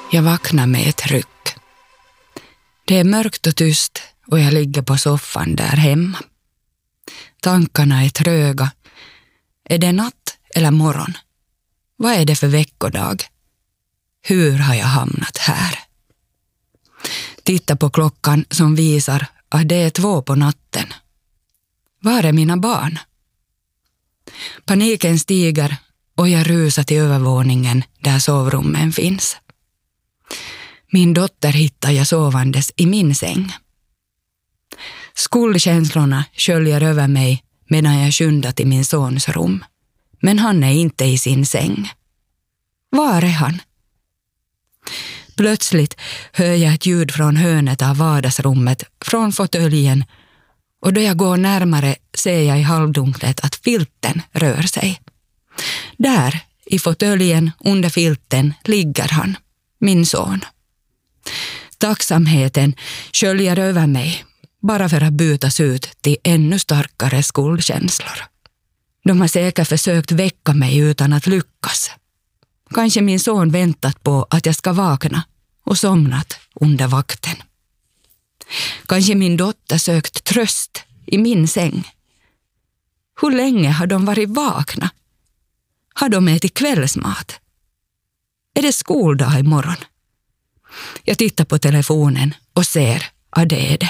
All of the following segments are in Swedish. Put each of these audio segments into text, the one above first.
Jag vaknar med ett ryck. Det är mörkt och tyst och jag ligger på soffan där hemma. Tankarna är tröga. Är det natt eller morgon? Vad är det för veckodag? Hur har jag hamnat här? Titta på klockan som visar att det är 2 på natten. Var är mina barn? Paniken stiger och jag rusar till övervåningen där sovrummen finns. Min dotter hittar jag sovandes i min säng. Skuldkänslorna sköljer över mig medan jag skyndar till min sons rum. Men han är inte i sin säng. Var är han? Plötsligt hör jag ett ljud från hörnet av vardagsrummet, från fåtöljen, och då jag går närmare ser jag i halvdunklet att filten rör sig. Där, i fåtöljen under filten, ligger han, min son. Tacksamheten sköljer över mig, bara för att bytas ut till ännu starkare skuldkänslor. De har säkert försökt väcka mig utan att lyckas. Kanske min son väntat på att jag ska vakna och somnat under vakten. Kanske min dotter sökt tröst i min säng. Hur länge har de varit vakna? Har de ätit kvällsmat? Är det skoldag imorgon? Jag tittar på telefonen och ser att det är det.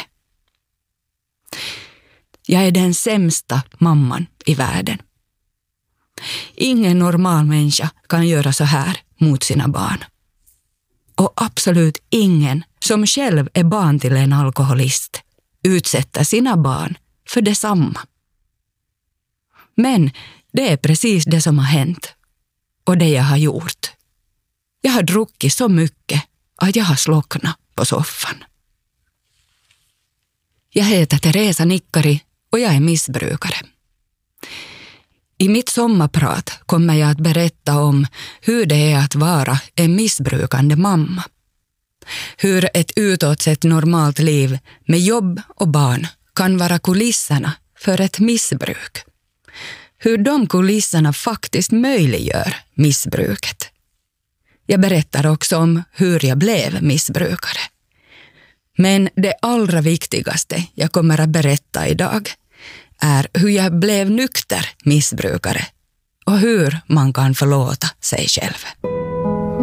Jag är den sämsta mamman i världen. Ingen normal människa kan göra så här mot sina barn. Och absolut ingen som själv är barn till en alkoholist utsätter sina barn för detsamma. Men det är precis det som har hänt och det jag har gjort. Jag har druckit så mycket att jag har slocknat på soffan. Jag heter Teresa Nikkari och jag är missbrukare. I mitt sommarprat kommer jag att berätta om hur det är att vara en missbrukande mamma. Hur ett utåt sett normalt liv med jobb och barn kan vara kulisserna för ett missbruk. Hur de kulisserna faktiskt möjliggör missbruket. Jag berättar också om hur jag blev missbrukare. Men det allra viktigaste jag kommer att berätta idag är hur jag blev nykter missbrukare och hur man kan förlåta sig själv.